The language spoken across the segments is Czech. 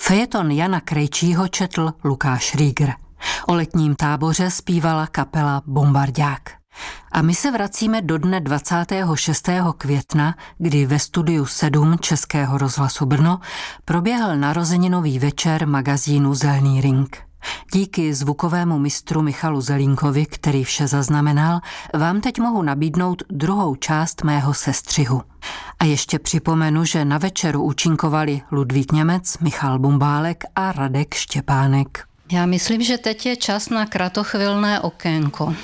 Fejeton Jana Krejčího četl Lukáš Rieger. O letním táboře zpívala kapela Bombardák. A my se vracíme do dne 26. května, kdy ve studiu 7 Českého rozhlasu Brno proběhl narozeninový večer magazínu Zelný ring. Díky zvukovému mistru Michalu Zelínkovi, který vše zaznamenal, vám teď mohu nabídnout druhou část mého sestřihu. A ještě připomenu, že na večeru účinkovali Ludvík Němec, Michal Bumbálek a Radek Štěpánek. Já myslím, že teď je čas na kratochvilné okénko.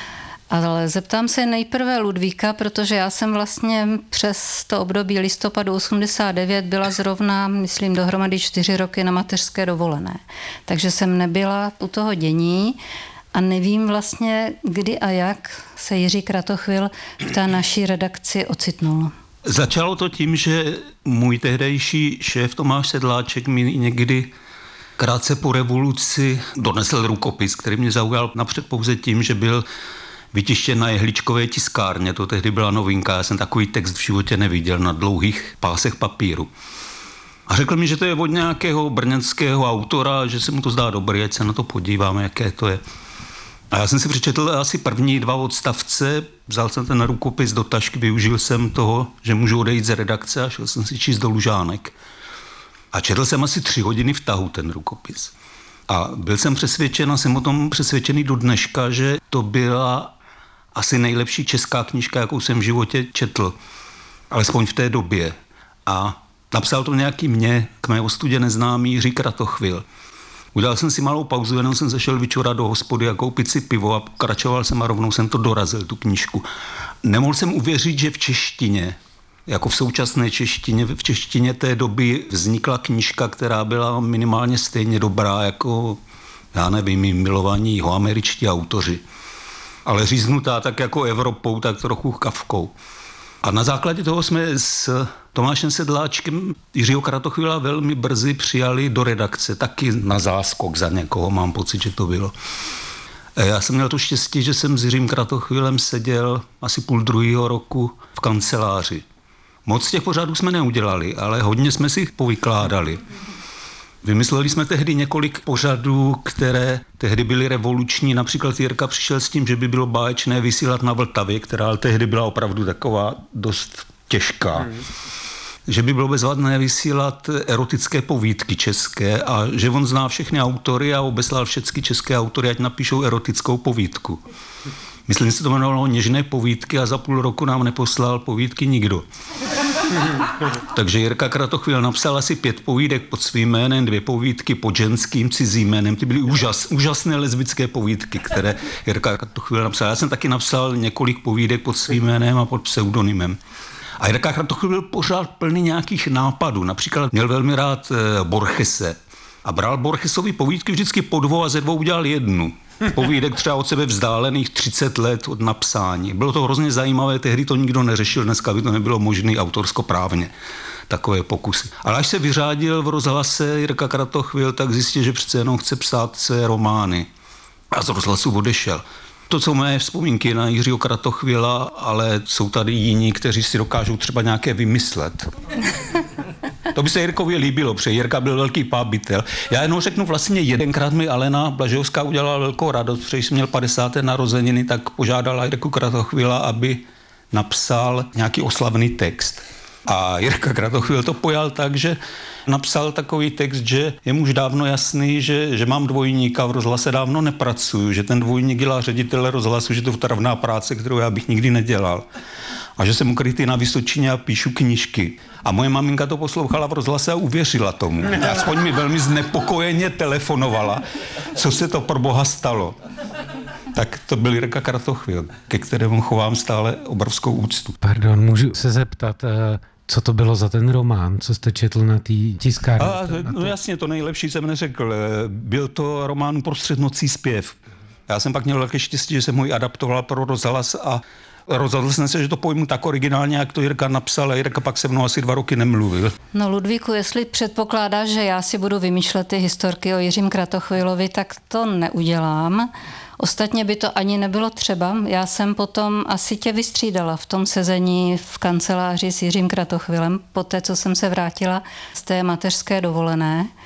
Ale zeptám se nejprve Ludvíka, protože já jsem vlastně přes to období listopadu 89 byla zrovna, myslím, dohromady 4 roky na mateřské dovolené. Takže jsem nebyla u toho dění a nevím vlastně, kdy a jak se Jiří Kratochvil v té naší redakci ocitnul. Začalo to tím, že můj tehdejší šéf Tomáš Sedláček mi někdy krátce po revoluci donesl rukopis, který mě zaujal napřed pouze tím, že byl vytištěn na jehličkové tiskárně, to tehdy byla novinka, já jsem takový text v životě neviděl na dlouhých pásech papíru. A řekl mi, že to je od nějakého brněnského autora, že se mu to zdá dobré, ať se na to podíváme, jaké to je. A já jsem si přečetl asi první 2 odstavce, vzal jsem ten rukopis do tašky, využil jsem toho, že můžu odejít z redakce a šel jsem si číst do Lužánek. A četl jsem asi 3 hodiny v tahu ten rukopis. A byl jsem přesvědčen a jsem o tom přesvědčený do dneška, že to byla asi nejlepší česká knížka, jakou jsem v životě četl. Alespoň v té době. A napsal to nějaký mě, k mé ostudě neznámý Jiří Kratochvil. Udělal jsem si malou pauzu, jenom jsem zašel vyčurat do hospody a koupit si pivo a pokračoval jsem a rovnou jsem to dorazil, tu knížku. Nemohl jsem uvěřit, že v češtině, jako v současné češtině, v češtině té doby vznikla knížka, která byla minimálně stejně dobrá jako, já nevím, milovaní jihoameričtí autoři. Ale říznutá tak jako Evropou, tak trochu Kafkou. A na základě toho jsme s Tomášem Sedláčkem Jiřího Kratochvila velmi brzy přijali do redakce, taky na záskok za někoho, mám pocit, že to bylo. Já jsem měl to štěstí, že jsem s Jiřím Kratochvilem seděl asi 1,5 roku v kanceláři. Moc těch pořadů jsme neudělali, ale hodně jsme si povykládali. Vymysleli jsme tehdy několik pořadů, které tehdy byly revoluční. Například Jirka přišel s tím, že by bylo báječné vysílat na Vltavě, která tehdy byla opravdu taková dost těžká. Že by bylo bezvadné vysílat erotické povídky české a že on zná všechny autory a obeslal všechny české autory, ať napíšou erotickou povídku. Myslím, že se to jmenovalo Něžné povídky a za 0,5 roku nám neposlal povídky nikdo. Takže Jirka Kratochvil napsal asi 5 povídek pod svým jménem, 2 povídky pod ženským cizím jménem. Ty byly úžasné lesbické povídky, které Jirka Kratochvil napsal. Já jsem taky napsal několik povídek pod svým jménem a pod pseudonymem. A Jirka Kratochvil byl pořád plný nějakých nápadů. Například měl velmi rád Borgese a bral Borgesovy povídky vždycky po 2 a ze 2 udělal 1. Povídek třeba od sebe vzdálených 30 let od napsání. Bylo to hrozně zajímavé, tehdy to nikdo neřešil, dneska by to nebylo možné autorskoprávně, takové pokusy. Ale až se vyřádil v rozhlase Jirka Kratochvil, tak zjistil, že přece jenom chce psát své romány. A z rozhlasu odešel. To jsou mé vzpomínky na Jiřího Kratochvila, ale jsou tady jiní, kteří si dokážou třeba nějaké vymyslet. To by se Jirkovi líbilo, protože Jirka byl velký pábitel. Já jenom řeknu, vlastně jedenkrát mi Alena Blažeovská udělala velkou radost, protože jsem měl 50. narozeniny, tak požádala Jirku Kratochvila, aby napsal nějaký oslavný text. A Jirka Kratochvil to pojal tak, že napsal takový text, že je mu už dávno jasný, že mám dvojníka, v rozhlase dávno nepracuju, že ten dvojník dělá ředitel rozhlasu, že to je travná práce, kterou já bych nikdy nedělal. A že jsem ukrytý na Vysočině a píšu knížky. A moje maminka to poslouchala v rozhlase a uvěřila tomu. Aspoň mi velmi znepokojeně telefonovala, co se to pro boha stalo. Tak to byl Jirka Kratochvil, ke kterému chovám stále obrovskou úctu. Pardon, můžu se zeptat, co to bylo za ten román, co jste četl na té tiskárně? No jasně, to nejlepší jsem neřekl. Byl to román Uprostřed nocí zpěv. Já jsem pak měl velké štěstí, že jsem ho adaptoval pro rozhlas a rozhodl jsem se, že to pojmu tak originálně, jak to Jirka napsal, a Jirka pak se mnou asi 2 roky nemluvil. No Ludvíku, jestli předpokládáš, že já si budu vymýšlet ty historky o Jiřím Kratochvilovi, tak to neudělám. Ostatně by to ani nebylo třeba. Já jsem potom asi tě vystřídala v tom sezení v kanceláři s Jiřím Kratochvilem, poté, co jsem se vrátila z té mateřské dovolené.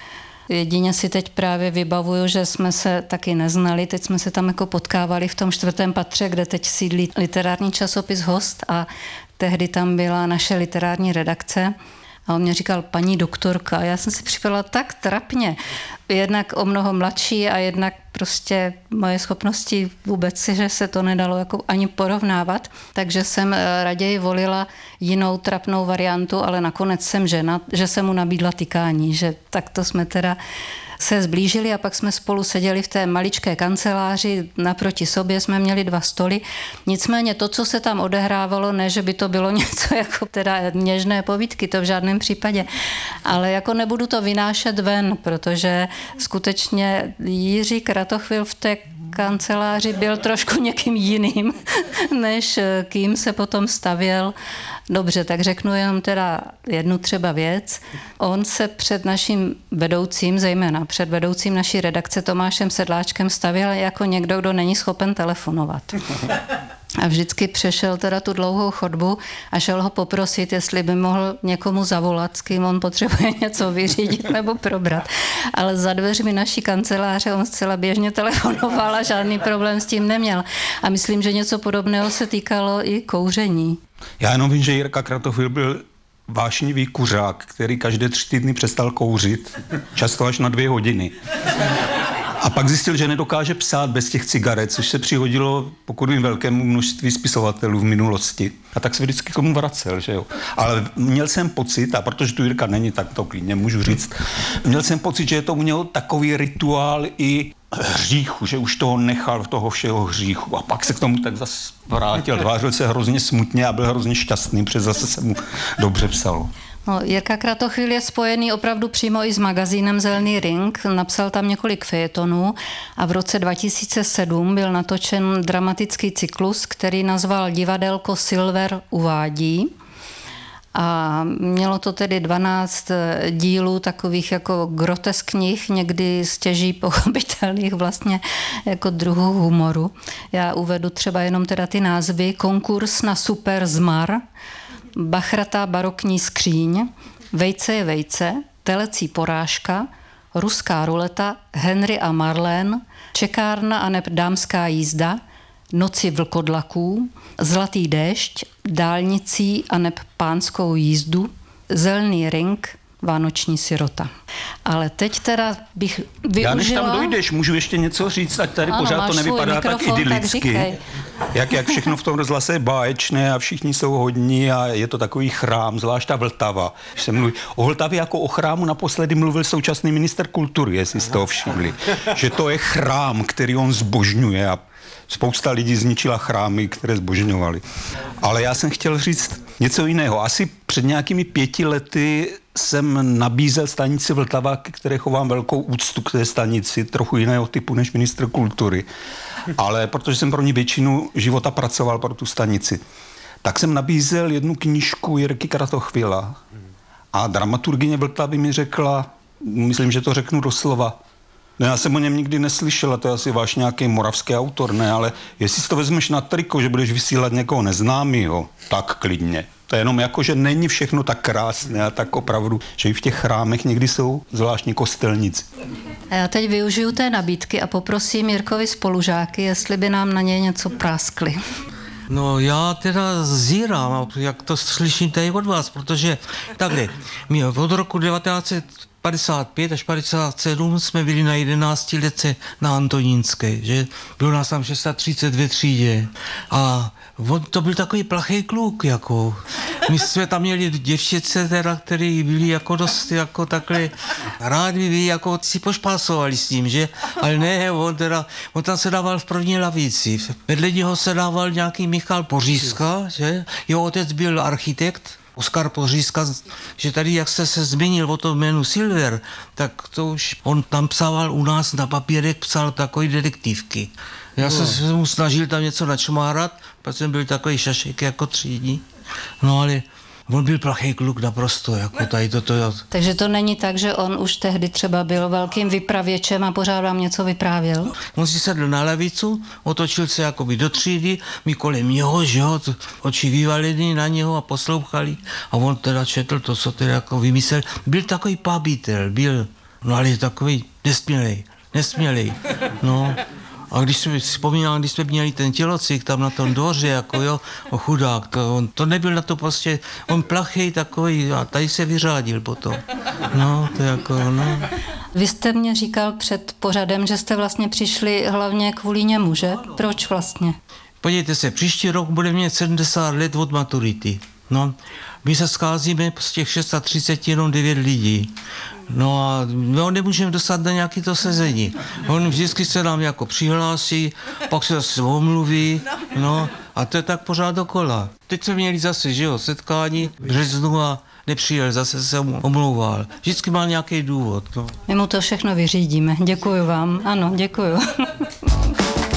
Jedině si teď právě vybavuju, že jsme se taky neznali, teď jsme se tam jako potkávali v tom 4. patře, kde teď sídlí literární časopis Host a tehdy tam byla naše literární redakce. A on mě říkal, paní doktorka, a já jsem si připadala tak trapně. Jednak o mnoho mladší a jednak prostě moje schopnosti vůbec si, že se to nedalo jako ani porovnávat. Takže jsem raději volila jinou trapnou variantu, ale nakonec jsem žena, že jsem mu nabídla tykání, že takto jsme teda se zblížili a pak jsme spolu seděli v té maličké kanceláři, naproti sobě jsme měli 2 stoly. Nicméně to, co se tam odehrávalo, ne, že by to bylo něco jako teda něžné povídky, to v žádném případě, ale jako nebudu to vynášet ven, protože skutečně Jiří Kratochvil v té kanceláři byl trošku někým jiným, než kým se potom stavěl. Dobře, tak řeknu jenom teda jednu třeba věc. On se před naším vedoucím, zejména před vedoucím naší redakce Tomášem Sedláčkem stavěl jako někdo, kdo není schopen telefonovat. A vždycky přešel teda tu dlouhou chodbu a šel ho poprosit, jestli by mohl někomu zavolat, s kým on potřebuje něco vyřídit nebo probrat. Ale za dveřmi naší kanceláře on zcela běžně telefonoval a žádný problém s tím neměl. A myslím, že něco podobného se týkalo i kouření. Já jenom vím, že Jirka Kratochvil byl vášnivý kuřák, který každé 3 týdny přestal kouřit, často až na 2 hodiny. A pak zjistil, že nedokáže psát bez těch cigaret, což se přihodilo, pokud vím, velkému množství spisovatelů v minulosti. A tak se vždycky k tomu vracel, že jo. Ale měl jsem pocit, a protože tu Jirka není, tak to klidně můžu říct, měl jsem pocit, že je to u něho takový rituál i hříchu, že už toho nechal, toho všeho hříchu. A pak se k tomu tak zase vrátil, tvářil se hrozně smutně a byl hrozně šťastný, protože zase se mu dobře psalo. No, Jirka Kratochvil je spojený opravdu přímo i s magazínem Zelený ring, napsal tam několik fejetonů a v roce 2007 byl natočen dramatický cyklus, který nazval Divadelko Silver uvádí. A mělo to tedy 12 dílů takových jako groteskních, někdy stěží pochopitelných vlastně jako druhů humoru. Já uvedu třeba jenom teda ty názvy. Konkurs na super zmar, Bachratá barokní skříň, Vejce je vejce, Telecí porážka, Ruská ruleta, Henry a Marlén, Čekárna a neb dámská jízda, Noci vlkodlaků, Zlatý déšť, Dálnicí a neb pánskou jízdu, Zelený ring, Vánoční sirota. Ale teď teda bych využila... Já než tam dojdeš, můžu ještě něco říct, ať tady ano, pořád to nevypadá tak idylicky. Tak jak všechno v tom rozhlase je báječné a všichni jsou hodní a je to takový chrám, zvlášť ta Vltava. Když se mluví o Vltavě jako o chrámu, naposledy mluvil současný minister kultury, jestli jste ho všimli. Že to je chrám, který on zbožňuje a spousta lidí zničila chrámy, které zbožňovali. Ale já jsem chtěl říct něco jiného. Asi před nějakými 5 lety jsem nabízel stanici Vltava, které chovám velkou úctu k té stanici, trochu jiného typu než ministr kultury. Ale protože jsem pro ní většinu života pracoval pro tu stanici, tak jsem nabízel jednu knížku Jirky Kratochvila. A dramaturgyně Vltavy mi řekla, myslím, že to řeknu doslova, ne, já jsem o něm nikdy neslyšel, a to je asi váš nějaký moravský autor, ne, ale jestli si to vezmeš na triko, že budeš vysílat někoho neznámýho, tak klidně. To je jenom jako, že není všechno tak krásné a tak opravdu, že i v těch chrámech někdy jsou zvláštní kostelníci. A já teď využiju té nabídky a poprosím Jirkovi spolužáky, jestli by nám na něj něco práskli. No já teda zírám, jak to slyším tady od vás, protože takhle, my od roku 1955 až 57 jsme byli na 11 letce na Antonínské, že bylo nás tam 630 ve třídě a on to byl takový plachý kluk, jako. My jsme tam měli děvčice teda, který byli jako dost jako takhle rádi by jako si pošpásovali s tím, že? Ale ne, on tam se dával v první lavici. Vedle něho se dával nějaký Michal Pořízka, že? Jeho otec byl architekt, Oskar Pořízka, že tady, jak jste se zmínil o tom jménu Silver, tak to už on tam psával u nás na papírek, psal takové detektivky. Já jsem se mu snažil tam něco načmárat, protože jsem byl takový šašek jako třídní. No ale on byl plachý kluk naprosto, jako tady toto. Takže to není tak, že on už tehdy třeba byl velkým vypravěčem a pořád vám něco vyprávěl? On si sedl na lavicu, otočil se jakoby do třídy, my kolem něho, že jo, oči vyvalený na něho a poslouchali a on teda četl to, co teda jako vymyslel. Byl takový pábitel, byl. No ale je takový nesmělej. No. A když si vzpomínám, když jsme měli ten tělocvik tam na tom dvoře, jako jo, chudák, to nebyl na to prostě, on plachej takový a tady se vyřádil potom. No, to jako, no. Vy jste mě říkal před pořadem, že jste vlastně přišli hlavně kvůli němu, že? Proč vlastně? Podívejte se, příští rok bude mít 70 let od maturity. No, my se scházíme z těch 630 jenom 9 lidí. No a my ho nemůžeme dostat na nějaké to sezení. On vždycky se nám jako přihlásí, pak se zase omluví, no a to je tak pořád dokola. Teď jsme měli zase, že jo, setkání v březnu a nepřijel, zase se omlouval. Vždycky má nějaký důvod. No. My mu to všechno vyřídíme. Děkuju vám. Ano, děkuju.